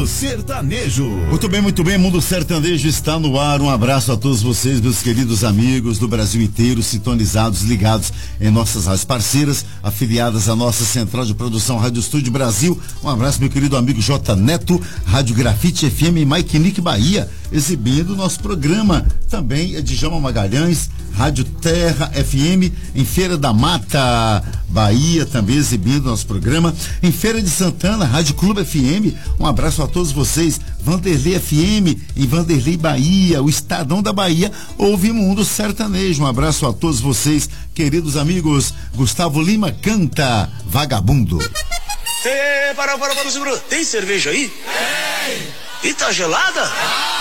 Mundo Sertanejo. Muito bem, Mundo Sertanejo está no ar. Um abraço a todos vocês, meus queridos amigos do Brasil inteiro, sintonizados, ligados em nossas rádios parceiras, afiliadas à nossa central de produção Rádio Estúdio Brasil. Um abraço, meu querido amigo J Neto, Rádio Grafite FM e Mike Nick Bahia, exibindo o nosso programa. Também é Djalma Magalhães, Rádio Terra FM, em Feira da Mata, Bahia, também exibindo nosso programa. Em Feira de Santana, Rádio Clube FM. Um abraço a todos vocês. Vanderlei FM, em Vanderlei, Bahia, o Estadão da Bahia, ouve Mundo Sertanejo. Um abraço a todos vocês, queridos amigos. Gustavo Lima canta Vagabundo. Para, segura. Tem cerveja aí? Tem. E tá gelada?